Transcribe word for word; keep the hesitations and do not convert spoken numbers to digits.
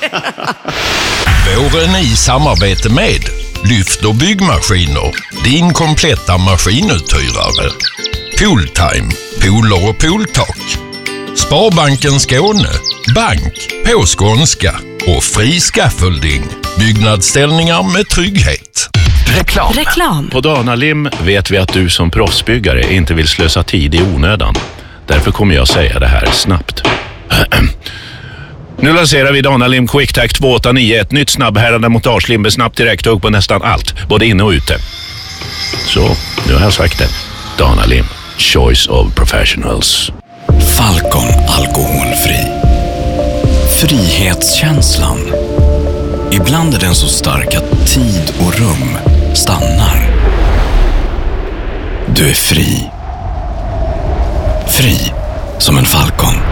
Våren i samarbete med Lyft och byggmaskiner, din kompletta maskinuthyrare. Pooltime, pooler och pooltak. Sparbanken Skåne, bank på skånska. Och Fri Scaffolding, byggnadsställningar med trygghet. Reklam. Reklam. På Danalim vet vi att du som proffsbyggare inte vill slösa tid i onödan. Därför kommer jag säga det här snabbt. Nu lanserar vi Danalim QuickTac två åtta nio, ett nytt snabbhärande montagelim med snabbt direkthugg på nästan allt, både inne och ute. Så, nu har jag sagt det. Danalim, choice of professionals. Falcon alkoholfri. Frihetskänslan. Ibland är den så stark att tid och rum stannar. Du är fri. Fri som en falcon.